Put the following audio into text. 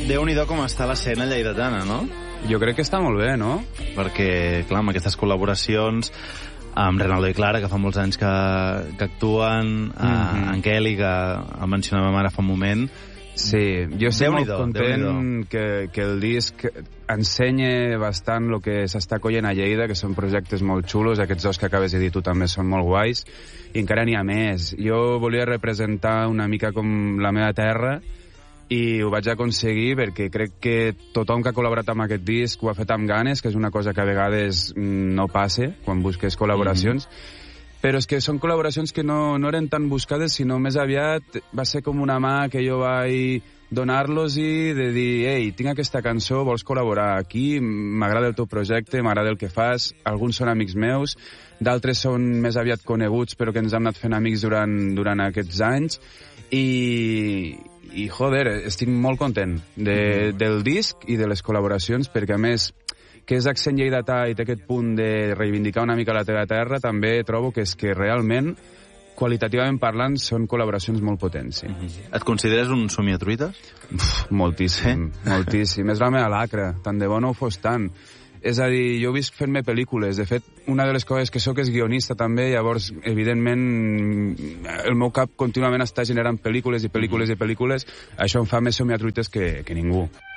Déu-n'hi-do com està l'escena lleidatana, no? Jo crec que està molt bé, no? Perquè, clar, amb aquestes col·laboracions amb Renaldo i Clara, que fa molts anys que actuen, en Kelly, que el mencionàvem ara fa un moment. Sí, jo estic molt content que el disc ensenya bastant el que s'està coient a Lleida, que són projectes molt xulos, aquests dos que acabes de dir tu també són molt guais, i encara n'hi ha més. Jo volia representar una mica com la meva terra, i ho vaig aconseguir perquè crec que tothom que ha col·laborat amb aquest disc ho ha fet amb ganes, que és una cosa que a vegades no passa quan busques col·laboracions, però és que són col·laboracions que no eren tan buscades, sinó més aviat va ser com una mà que jo vaig donar-los-hi, de dir, ei, tinc aquesta cançó, vols col·laborar aquí, m'agrada el teu projecte, m'agrada el que fas, alguns són amics meus, d'altres són més aviat coneguts, però que ens hem anat fent amics durant aquests anys, i joder, estic molt content del disc i de les col·laboracions, perquè a més que és accent lleidatà i té aquest punt de reivindicar una mica la teva terra, també trobo que és que realment, qualitativament parlant, són col·laboracions molt potents. Sí. Et consideres un somiatruites? Moltíssim, moltíssim. És la meva lacra, tant de bo no ho fos tant. És a dir, jo visc fent-me pel·lícules. De fet, una de les coses que sóc és guionista també, llavors, evidentment, el meu cap contínuament està generant pel·lícules i pel·lícules i pel·lícules. Això em fa més somiatruites que ningú.